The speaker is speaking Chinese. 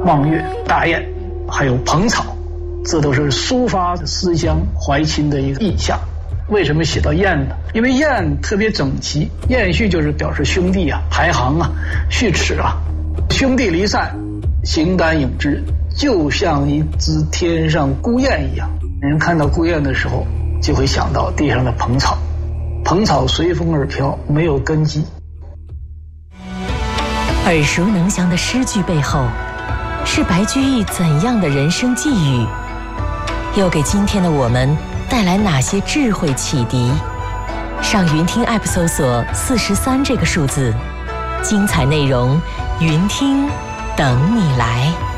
望月、大雁，还有蓬草，这都是抒发思乡怀亲的一个意象。为什么写到雁呢？因为雁特别整齐，雁序就是表示兄弟啊、排行啊、序齿啊，兄弟离散，形单影只，就像一只天上孤雁一样。人看到孤雁的时候，就会想到地上的蓬草，蓬草随风而飘，没有根基。 耳熟能详的诗句背后，是白居易怎样的人生际遇？又给今天的我们带来哪些智慧启迪？上云听 App 搜索43这个数字，精彩内容，云听等你来。